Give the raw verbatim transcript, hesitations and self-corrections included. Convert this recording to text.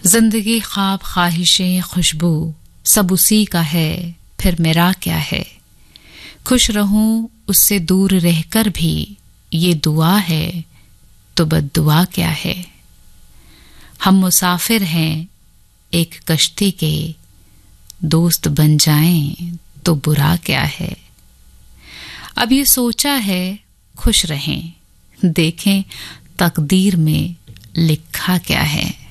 जिंदगी ख्वाब ख्वाहिशें खुशबू सब उसी का है, फिर मेरा क्या है। खुश रहूं उससे दूर रहकर भी ये दुआ है, तो बद्दुआ क्या है। हम मुसाफिर हैं एक कश्ती के, दोस्त बन जाएं तो बुरा क्या है। अब ये सोचा है खुश रहें, देखें तकदीर में लिखा क्या है।